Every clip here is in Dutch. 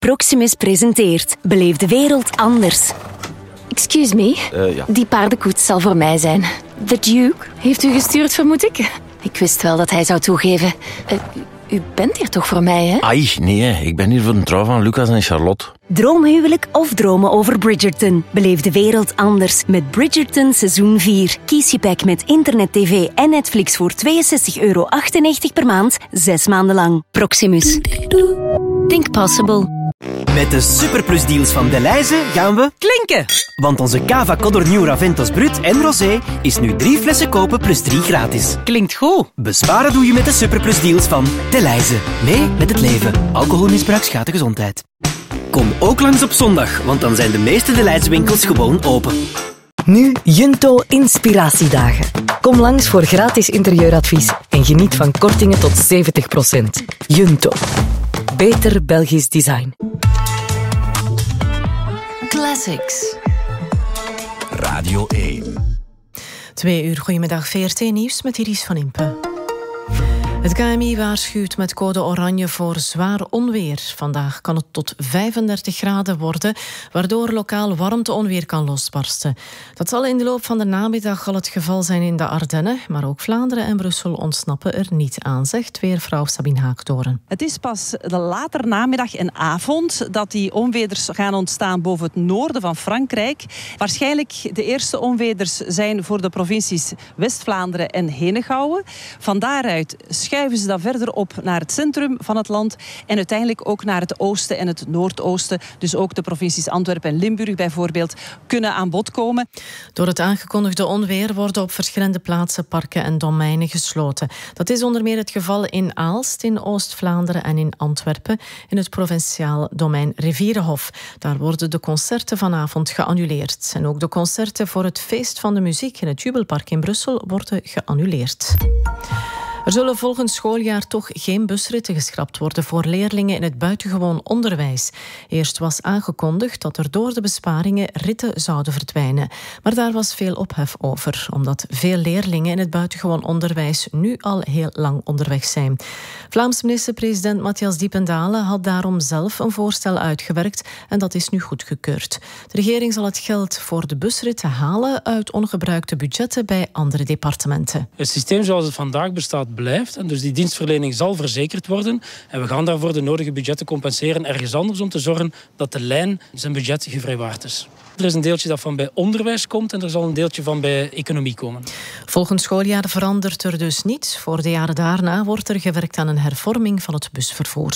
Proximus presenteert Beleef de wereld anders. Excuse me, Ja. die paardenkoets zal voor mij zijn. The Duke heeft u gestuurd, vermoed ik? Ik wist wel dat hij zou toegeven. U bent hier toch voor mij, hè? Ai, nee, ik ben hier voor de trouw van Lucas en Charlotte. Droomhuwelijk of dromen over Bridgerton? Beleef de wereld anders met Bridgerton seizoen 4. Kies je pack met internet, tv en Netflix voor €62,98 per maand, 6 maanden lang. Proximus. Think possible. Met de superplusdeals van Delhaize gaan we klinken. Want onze Cava Codor Nieuw Raventos Brut en Rosé is nu 3 flessen kopen plus 3 gratis. Klinkt goed. Besparen doe je met de superplusdeals van Delhaize. Mee met het leven. Alcoholmisbruik schaadt de gezondheid. Kom ook langs op zondag, want dan zijn de meeste Delhaize winkels gewoon open. Nu Junto Inspiratiedagen. Kom langs voor gratis interieuradvies en geniet van kortingen tot 70%. Junto. Beter Belgisch design. Classics. Radio 1. 2 uur, goedemiddag, VRT Nieuws met Iris van Impe. Het KMI waarschuwt met code oranje voor zwaar onweer. Vandaag kan het tot 35 graden worden, waardoor lokaal warmteonweer kan losbarsten. Dat zal in de loop van de namiddag al het geval zijn in de Ardennen, maar ook Vlaanderen en Brussel ontsnappen er niet aan, zegt weervrouw Sabine Haakdoorn. Het is pas de later namiddag en avond dat die onweders gaan ontstaan boven het noorden van Frankrijk. Waarschijnlijk de eerste onweders zijn voor de provincies West-Vlaanderen en Henegouwen. Van daaruit schuiven ze dan verder op naar het centrum van het land en uiteindelijk ook naar het oosten en het noordoosten. Dus ook de provincies Antwerpen en Limburg bijvoorbeeld kunnen aan bod komen. Door het aangekondigde onweer worden op verschillende plaatsen parken en domeinen gesloten. Dat is onder meer het geval in Aalst, in Oost-Vlaanderen en in Antwerpen, in het provinciaal domein Rivierenhof. Daar worden de concerten vanavond geannuleerd. En ook de concerten voor het Feest van de Muziek in het Jubelpark in Brussel worden geannuleerd. Er zullen volgend schooljaar toch geen busritten geschrapt worden voor leerlingen in het buitengewoon onderwijs. Eerst was aangekondigd dat er door de besparingen ritten zouden verdwijnen. Maar daar was veel ophef over, omdat veel leerlingen in het buitengewoon onderwijs nu al heel lang onderweg zijn. Vlaams minister-president Matthias Diependalen had daarom zelf een voorstel uitgewerkt en dat is nu goedgekeurd. De regering zal het geld voor de busritten halen uit ongebruikte budgetten bij andere departementen. Het systeem zoals het vandaag bestaat blijft en dus die dienstverlening zal verzekerd worden en we gaan daarvoor de nodige budgetten compenseren ergens anders om te zorgen dat de lijn zijn budget gevrijwaard is. Er is een deeltje dat van bij onderwijs komt en er zal een deeltje van bij economie komen. Volgend schooljaar verandert er dus niets. Voor de jaren daarna wordt er gewerkt aan een hervorming van het busvervoer.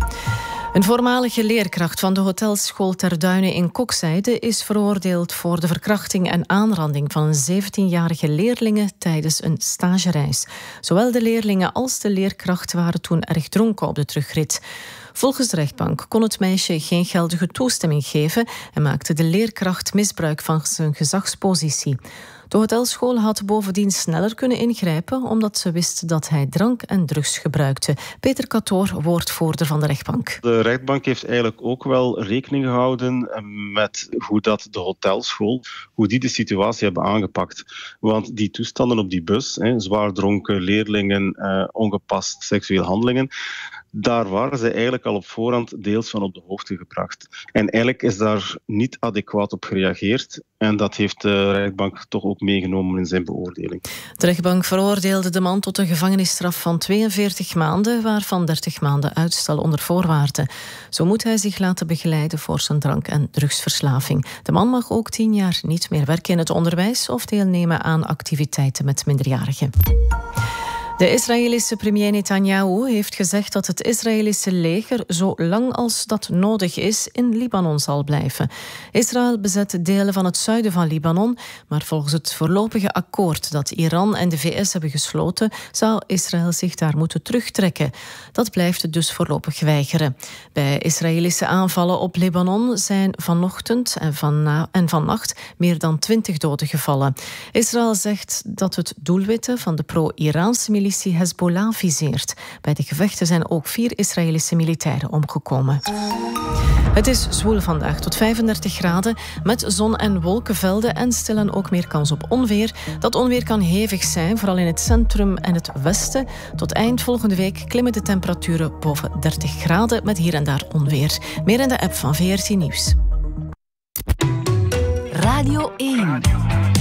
Een voormalige leerkracht van de hotelschool Ter Duinen in Kokzijde is veroordeeld voor de verkrachting en aanranding van een 17-jarige leerlinge tijdens een stagereis. Zowel de leerlingen als de leerkracht waren toen erg dronken op de terugrit. Volgens de rechtbank kon het meisje geen geldige toestemming geven en maakte de leerkracht misbruik van zijn gezagspositie. De hotelschool had bovendien sneller kunnen ingrijpen omdat ze wist dat hij drank en drugs gebruikte. Peter Catoor, woordvoerder van de rechtbank. De rechtbank heeft eigenlijk ook wel rekening gehouden met hoe dat de hotelschool, hoe die de situatie hebben aangepakt. Want die toestanden op die bus, zwaar dronken leerlingen, ongepast seksuele handelingen, daar waren ze eigenlijk al op voorhand deels van op de hoogte gebracht. En eigenlijk is daar niet adequaat op gereageerd. En dat heeft de rechtbank toch ook meegenomen in zijn beoordeling. De rechtbank veroordeelde de man tot een gevangenisstraf van 42 maanden, waarvan 30 maanden uitstel onder voorwaarden. Zo moet hij zich laten begeleiden voor zijn drank- en drugsverslaving. De man mag ook 10 jaar niet meer werken in het onderwijs of deelnemen aan activiteiten met minderjarigen. De Israëlische premier Netanyahu heeft gezegd dat het Israëlische leger zo lang als dat nodig is in Libanon zal blijven. Israël bezet delen van het zuiden van Libanon, maar volgens het voorlopige akkoord dat Iran en de VS hebben gesloten, zou Israël zich daar moeten terugtrekken. Dat blijft het dus voorlopig weigeren. Bij Israëlische aanvallen op Libanon zijn vanochtend en vannacht meer dan 20 doden gevallen. Israël zegt dat het doelwitten van de pro-Iraanse militie Hezbollah viseert. Bij de gevechten zijn ook 4 Israëlische militairen omgekomen. Het is zwoel vandaag, tot 35 graden, met zon- en wolkenvelden en stilaan ook meer kans op onweer. Dat onweer kan hevig zijn, vooral in het centrum en het westen. Tot eind volgende week klimmen de temperaturen boven 30 graden, met hier en daar onweer. Meer in de app van VRT Nieuws. Radio 1.